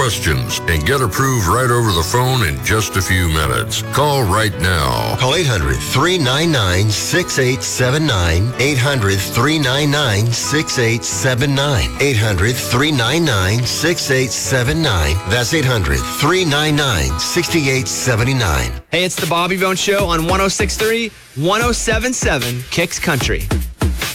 questions and get approved right over the phone in just a few minutes. Call right now. Call 800-399-6879. 800-399-6879. 800-399-6879. That's 800-399-6879. Hey, it's the Bobby Bone Show on 106.3, 107.7 Kicks Country.